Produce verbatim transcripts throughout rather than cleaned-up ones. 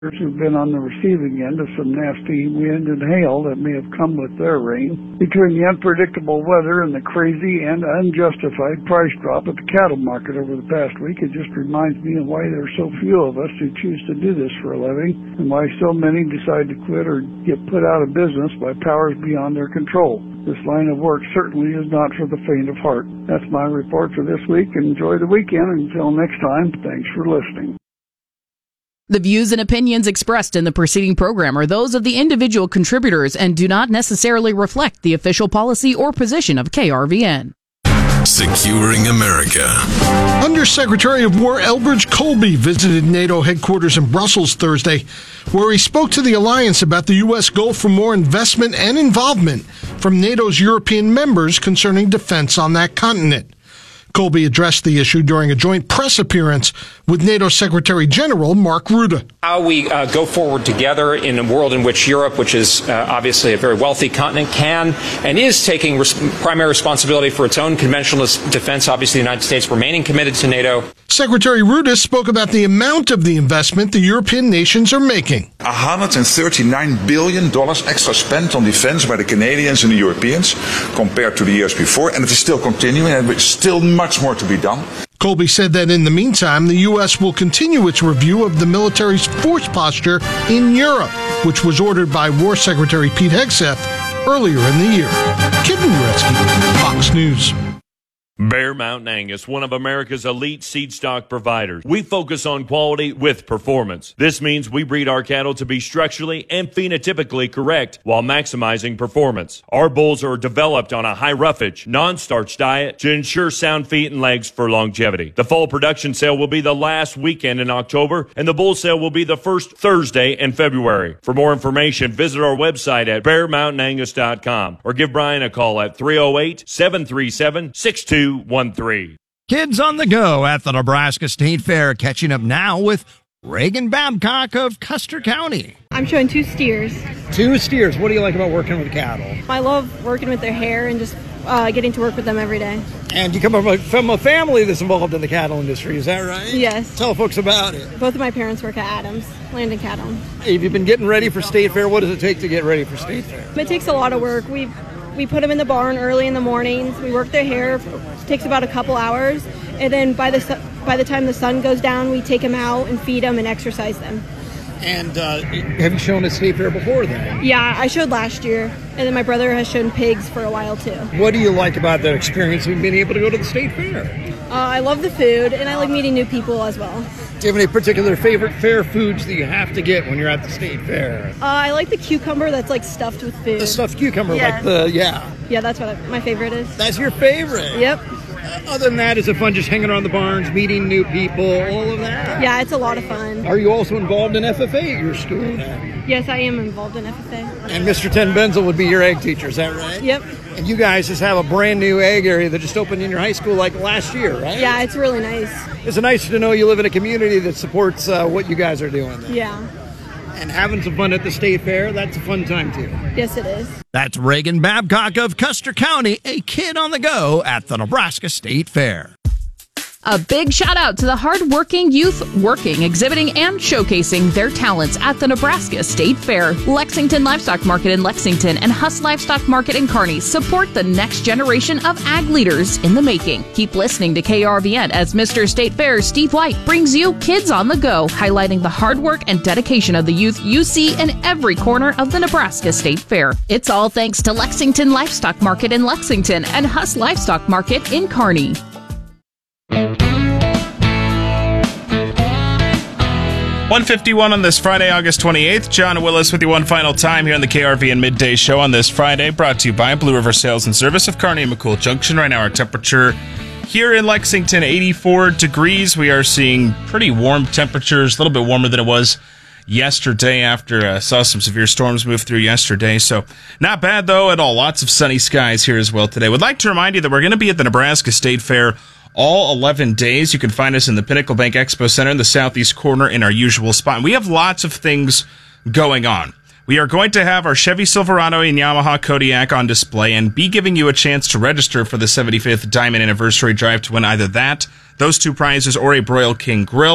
who've been on the receiving end of some nasty wind and hail that may have come with their rain. Between the unpredictable weather and the crazy and unjustified price drop at the cattle market over the past week, it just reminds me of why there are so few of us who choose to do this for a living and why so many decide to quit or get put out of business by powers beyond their control. This line of work certainly is not for the faint of heart. That's my report for this week. Enjoy the weekend. Until next time, thanks for listening. The views and opinions expressed in the preceding program are those of the individual contributors and do not necessarily reflect the official policy or position of K R V N. Securing America. Undersecretary of War Elbridge Colby visited NATO headquarters in Brussels Thursday, where he spoke to the alliance about the U S goal for more investment and involvement from NATO's European members concerning defense on that continent. Colby addressed the issue during a joint press appearance with NATO Secretary General Mark Rutte. How we uh, go forward together in a world in which Europe, which is uh, obviously a very wealthy continent, can and is taking res- primary responsibility for its own conventional defense. Obviously, the United States remaining committed to NATO. Secretary Rutte spoke about the amount of the investment the European nations are making. one hundred thirty-nine billion dollars extra spent on defense by the Canadians and the Europeans compared to the years before, and it is still continuing, and there's still much more to be done. Colby said that in the meantime, the U S will continue its review of the military's force posture in Europe, which was ordered by War Secretary Pete Hegseth earlier in the year. Kitten Gretzky, Fox News. Bear Mountain Angus, one of America's elite seed stock providers. We focus on quality with performance. This means we breed our cattle to be structurally and phenotypically correct while maximizing performance. Our bulls are developed on a high roughage, non-starch diet to ensure sound feet and legs for longevity. The fall production sale will be the last weekend in October, and the bull sale will be the first Thursday in February. For more information, visit our website at bear mountain angus dot com or give Brian a call at three oh eight, seven three seven, six two one three. Kids on the go at the Nebraska State Fair, catching up now with Reagan Babcock of Custer County. I'm showing two steers. Two steers. What do you like about working with cattle? I love working with their hair and just uh, getting to work with them every day. And you come from a, from a family that's involved in the cattle industry, is that right? Yes. Tell folks about it. Both of my parents work at Adams, Land and Cattle. Hey, have you been getting ready for State Fair? What does it take to get ready for State Fair? It takes a lot of work. We we put them in the barn early in the mornings. We work their hair. It takes about a couple hours. And then by the by the time the sun goes down, we take them out and feed them and exercise them. And uh, have you shown at State Fair before then? Yeah, I showed last year. And then my brother has shown pigs for a while, too. What do you like about that experience of being able to go to the State Fair? Uh, I love the food, and I like meeting new people as well. Do you have any particular favorite fair foods that you have to get when you're at the State Fair? Uh, I like the cucumber that's, like, stuffed with food. The stuffed cucumber, yeah. like the, yeah. Yeah, that's what I, my favorite is. That's your favorite? Yep. Other than that, is it fun just hanging around the barns, meeting new people, all of that? Yeah, it's a lot of fun. Are you also involved in F F A at your school? Yes, I am involved in F F A. And Mister Ten Benzel would be your egg teacher, is that right? Yep. And you guys just have a brand new egg area that just opened in your high school like last year, right? Yeah, it's really nice. It's nice to know you live in a community that supports uh, what you guys are doing there. Yeah. And having some fun at the State Fair, that's a fun time too. Yes, it is. That's Reagan Babcock of Custer County, a kid on the go at the Nebraska State Fair. A big shout out to the hardworking youth working, exhibiting, and showcasing their talents at the Nebraska State Fair. Lexington Livestock Market in Lexington and Huss Livestock Market in Kearney support the next generation of ag leaders in the making. Keep listening to K R V N as Mister State Fair's Steve White brings you Kids on the Go, highlighting the hard work and dedication of the youth you see in every corner of the Nebraska State Fair. It's all thanks to Lexington Livestock Market in Lexington and Huss Livestock Market in Kearney. one fifty-one on this Friday, August twenty-eighth. John Willis with you one final time here on the K R V N Midday Show on this Friday, brought to you by Blue River Sales and Service of Kearney and McCool Junction. Right now our temperature here in Lexington, eighty-four degrees. We are seeing pretty warm temperatures, a little bit warmer than it was yesterday after uh, saw some severe storms move through yesterday. So not bad, though, at all. Lots of sunny skies here as well today. Would like to remind you that we're going to be at the Nebraska State Fair all eleven days. You can find us in the Pinnacle Bank Expo Center in the southeast corner in our usual spot. And we have lots of things going on. We are going to have our Chevy Silverado and Yamaha Kodiak on display and be giving you a chance to register for the seventy-fifth Diamond Anniversary Drive to win either that, those two prizes, or a Broil King Grill.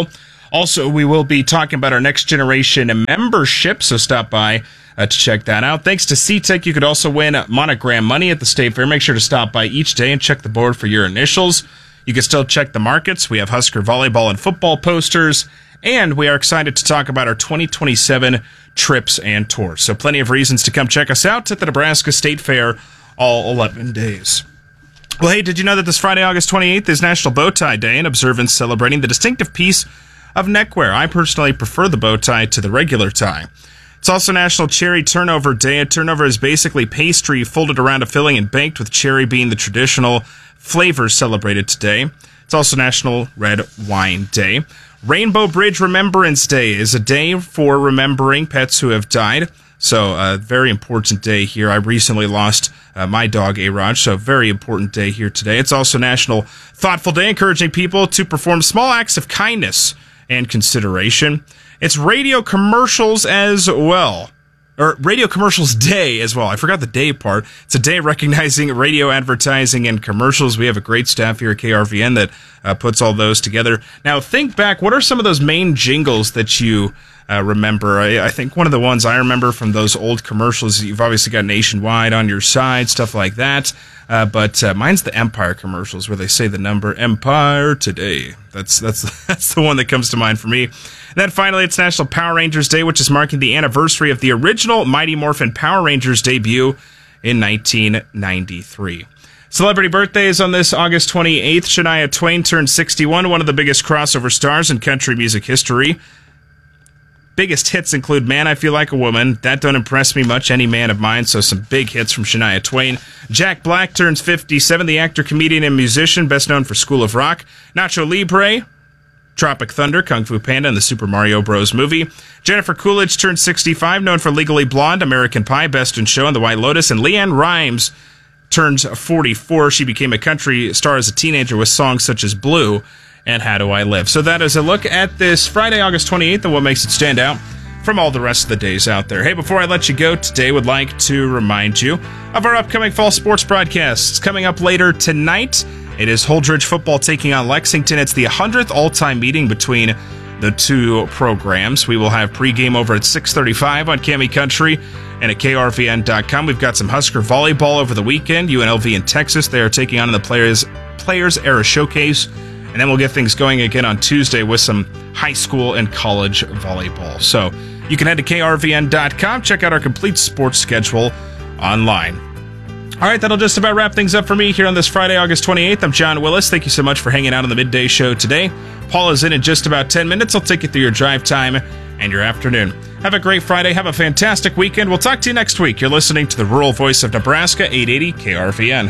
Also, we will be talking about our next generation membership, so stop by uh, to check that out. Thanks to SeaTech, you could also win Monogram money at the State Fair. Make sure to stop by each day and check the board for your initials. You can still check the markets. We have Husker volleyball and football posters, and we are excited to talk about our twenty twenty-seven trips and tours. So plenty of reasons to come check us out at the Nebraska State Fair all eleven days. Well, hey, did you know that this Friday, August twenty-eighth is National Bow Tie Day, an observance celebrating the distinctive piece of neckwear? I personally prefer the bow tie to the regular tie. It's also National Cherry Turnover Day. A turnover is basically pastry folded around a filling and baked, with cherry being the traditional flavor celebrated today. It's also National Red Wine Day. Rainbow Bridge Remembrance Day is a day for remembering pets who have died. So a very important day here. I recently lost uh, my dog, A-Raj, so very important day here today. It's also National Thoughtful Day, encouraging people to perform small acts of kindness and consideration. It's Radio Commercials as well. Or Radio Commercials Day as well. I forgot the day part. It's a day recognizing radio advertising and commercials. We have a great staff here at K R V N that uh, puts all those together. Now, think back. What are some of those main jingles that you uh, remember? I, I think one of the ones I remember from those old commercials, you've obviously got Nationwide on your side, stuff like that. Uh, but uh, mine's the Empire commercials where they say the number Empire Today. That's that's that's the one that comes to mind for me. And then finally, it's National Power Rangers Day, which is marking the anniversary of the original Mighty Morphin Power Rangers debut in nineteen ninety-three. Celebrity birthdays on this August twenty-eighth. Shania Twain turned sixty-one, one of the biggest crossover stars in country music history. Biggest hits include Man, I Feel Like a Woman, That Don't Impress Me Much, Any Man of Mine, so some big hits from Shania Twain. Jack Black turns fifty-seven, the actor, comedian, and musician, best known for School of Rock. Nacho Libre, Tropic Thunder, Kung Fu Panda, and the Super Mario Bros. Movie. Jennifer Coolidge turned sixty-five, known for Legally Blonde, American Pie, Best in Show, and The White Lotus. And Leanne Rimes turns forty-four. She became a country star as a teenager with songs such as Blue and How Do I Live. So that is a look at this Friday, August twenty-eighth, and what makes it stand out from all the rest of the days out there. Hey, before I let you go today, would like to remind you of our upcoming fall sports broadcasts. Coming up later tonight, it is Holdridge football taking on Lexington. It's the one hundredth all-time meeting between the two programs. We will have pregame over at six thirty-five on Cami Country and at K R V N dot com. We've got some Husker volleyball over the weekend. U N L V in Texas. They are taking on the Players, Players Era Showcase. And then we'll get things going again on Tuesday with some high school and college volleyball. So you can head to K R V N dot com, check out our complete sports schedule online. All right, that'll just about wrap things up for me here on this Friday, August twenty-eighth. I'm John Willis. Thank you so much for hanging out on the midday show today. Paul is in in just about ten minutes. I'll take you through your drive time and your afternoon. Have a great Friday. Have a fantastic weekend. We'll talk to you next week. You're listening to the Rural Voice of Nebraska, eight eighty K R V N.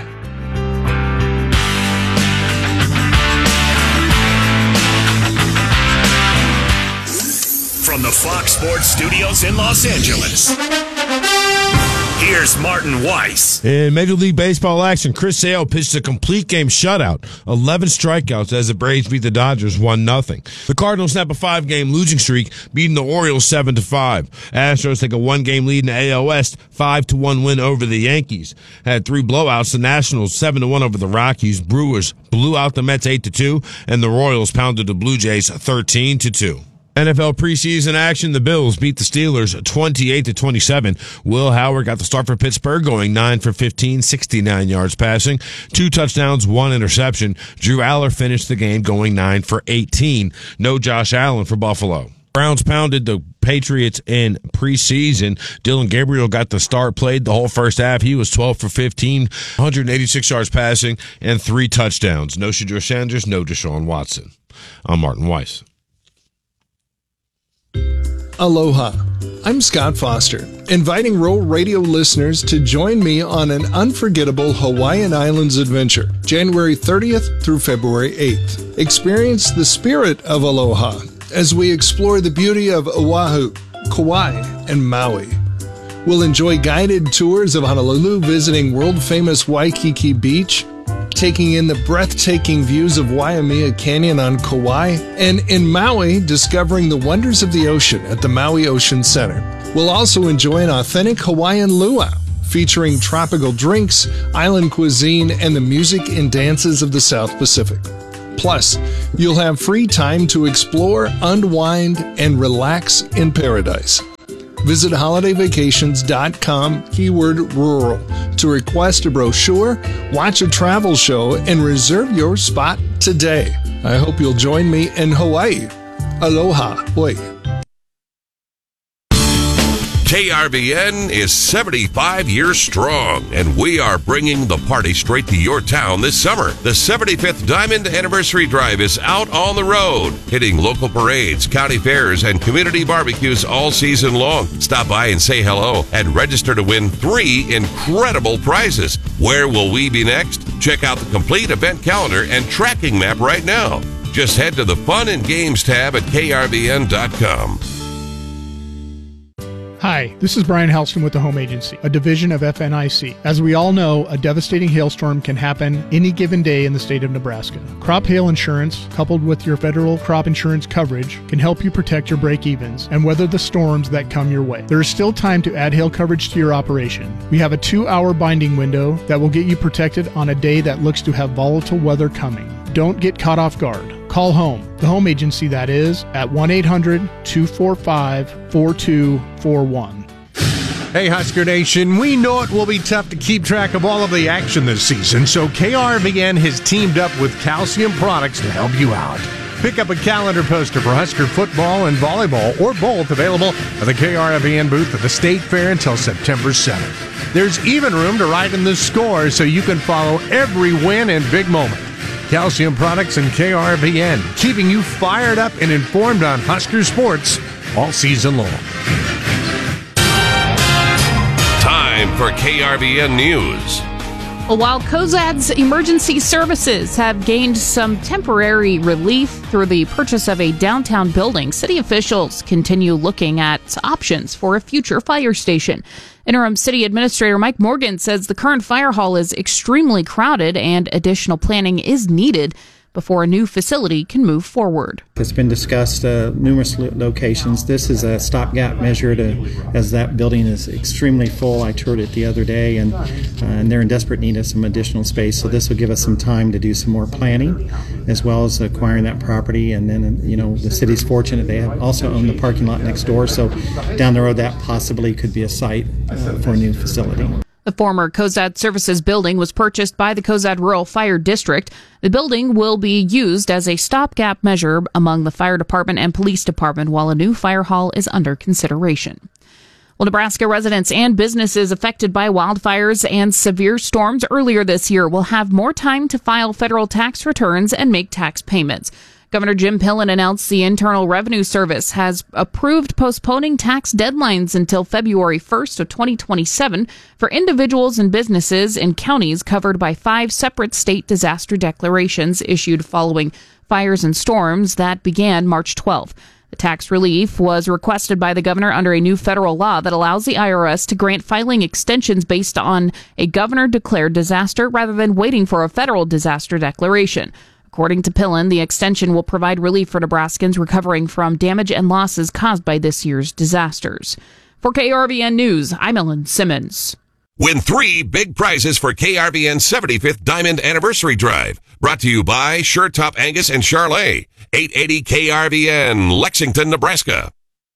From the Fox Sports Studios in Los Angeles, here's Martin Weiss. In Major League Baseball action, Chris Sale pitched a complete game shutout, eleven strikeouts as the Braves beat the Dodgers one nothing. The Cardinals snap a five-game losing streak, beating the Orioles seven to five. Astros take a one-game lead in the A L West, five to one win over the Yankees. Had three blowouts, the Nationals seven to one over the Rockies. Brewers blew out the Mets eight to two, and the Royals pounded the Blue Jays thirteen to two. N F L preseason action, the Bills beat the Steelers twenty-eight to twenty-seven. Will Howard got the start for Pittsburgh, going nine for fifteen, sixty-nine yards passing, two touchdowns, one interception. Drew Aller finished the game going nine for eighteen. No Josh Allen for Buffalo. Browns pounded the Patriots in preseason. Dylan Gabriel got the start, played the whole first half. He was twelve for fifteen, one hundred eighty-six yards passing, and three touchdowns. No Shedeur Sanders, no Deshaun Watson. I'm Martin Weiss. Aloha. I'm Scott Foster, inviting Rural Radio listeners to join me on an unforgettable Hawaiian Islands adventure, January thirtieth through February eighth. Experience the spirit of aloha as we explore the beauty of Oahu, Kauai, and Maui. We'll enjoy guided tours of Honolulu, visiting world-famous Waikiki Beach, taking in the breathtaking views of Waimea Canyon on Kauai, and in Maui, discovering the wonders of the ocean at the Maui Ocean Center. We'll also enjoy an authentic Hawaiian luau, featuring tropical drinks, island cuisine, and the music and dances of the South Pacific. Plus, you'll have free time to explore, unwind, and relax in paradise. Visit holiday vacations dot com, keyword rural, to request a brochure, watch a travel show, and reserve your spot today. I hope you'll join me in Hawaii. Aloha. Hoi. K R V N is seventy-five years strong, and we are bringing the party straight to your town this summer. The seventy-fifth Diamond Anniversary Drive is out on the road, hitting local parades, county fairs, and community barbecues all season long. Stop by and say hello and register to win three incredible prizes. Where will we be next? Check out the complete event calendar and tracking map right now. Just head to the Fun and Games tab at K R V N dot com. Hi, this is Brian Helston with the Home Agency, a division of F N I C. As we all know, a devastating hailstorm can happen any given day in the state of Nebraska. Crop hail insurance, coupled with your federal crop insurance coverage, can help you protect your break-evens and weather the storms that come your way. There is still time to add hail coverage to your operation. We have a two-hour binding window that will get you protected on a day that looks to have volatile weather coming. Don't get caught off guard. Call home, the Home Agency that is, at one eight hundred two four five four two four one. Hey Husker Nation, we know it will be tough to keep track of all of the action this season, so K R V N has teamed up with Calcium Products to help you out. Pick up a calendar poster for Husker football and volleyball, or both, available at the K R V N booth at the State Fair until September seventh. There's even room to write in the score so you can follow every win and big moment. Calcium Products and K R V N, keeping you fired up and informed on Husker sports all season long. Time for K R V N News. Well, while COZAD's emergency services have gained some temporary relief through the purchase of a downtown building, city officials continue looking at options for a future fire station. Interim City Administrator Mike Morgan says the current fire hall is extremely crowded and additional planning is needed before a new facility can move forward. It's been discussed uh, numerous lo- locations. This is a stopgap measure to, as that building is extremely full. I toured it the other day, and, uh, and they're in desperate need of some additional space. So this will give us some time to do some more planning, as well as acquiring that property. And then, you know, the city's fortunate they have also own the parking lot next door. So down the road, that possibly could be a site uh, for a new facility. The former COZAD Services building was purchased by the COZAD Rural Fire District. The building will be used as a stopgap measure among the fire department and police department while a new fire hall is under consideration. Well, Nebraska residents and businesses affected by wildfires and severe storms earlier this year will have more time to file federal tax returns and make tax payments. Governor Jim Pillen announced the Internal Revenue Service has approved postponing tax deadlines until February first of twenty twenty-seven for individuals and businesses in counties covered by five separate state disaster declarations issued following fires and storms that began March twelfth. The tax relief was requested by the governor under a new federal law that allows the I R S to grant filing extensions based on a governor-declared disaster rather than waiting for a federal disaster declaration. According to Pillen, the extension will provide relief for Nebraskans recovering from damage and losses caused by this year's disasters. For K R V N News, I'm Ellen Simmons. Win three big prizes for K R V N's seventy-fifth Diamond Anniversary Drive. Brought to you by Sure Top Angus and Charlet. eight eighty K R V N, Lexington, Nebraska.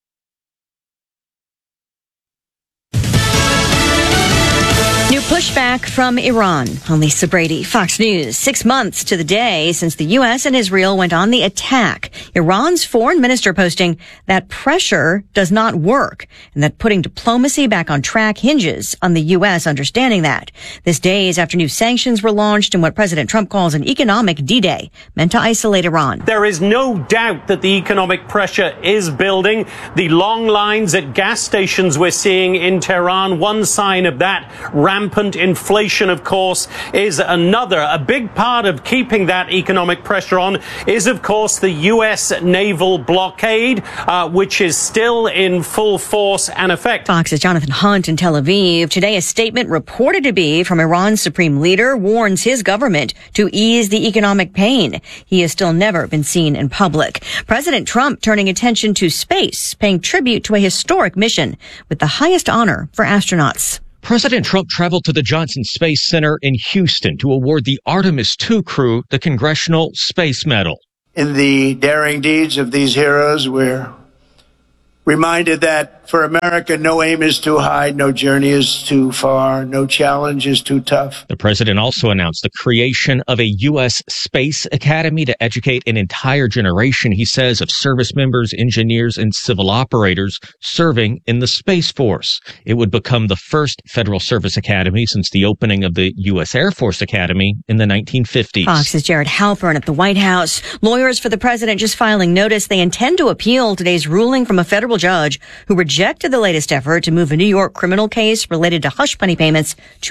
New pushback from Iran. I'm Lisa Brady, Fox News. Six months to the day since the U S and Israel went on the attack. Iran's foreign minister posting that pressure does not work and that putting diplomacy back on track hinges on the U S understanding that. This days after new sanctions were launched in what President Trump calls an economic D-Day meant to isolate Iran. There is no doubt that the economic pressure is building. The long lines at gas stations we're seeing in Tehran, one sign of that. Rampant inflation, of course, is another. A big part of keeping that economic pressure on is, of course, the U S naval blockade, uh, which is still in full force and effect. Fox's Jonathan Hunt in Tel Aviv. Today, a statement reported to be from Iran's supreme leader warns his government to ease the economic pain. He has still never been seen in public. President Trump turning attention to space, paying tribute to a historic mission with the highest honor for astronauts. President Trump traveled to the Johnson Space Center in Houston to award the Artemis two crew the Congressional Space Medal. In the daring deeds of these heroes, we're reminded that for America, no aim is too high, no journey is too far, no challenge is too tough. The president also announced the creation of a U S Space Academy to educate an entire generation, he says, of service members, engineers, and civil operators serving in the Space Force. It would become the first federal service academy since the opening of the U S Air Force Academy in the nineteen fifties. Fox's Jared Halpern at the White House. Lawyers for the president just filing notice they intend to appeal today's ruling from a federal judge who rejected the latest effort to move a New York criminal case related to hush money payments to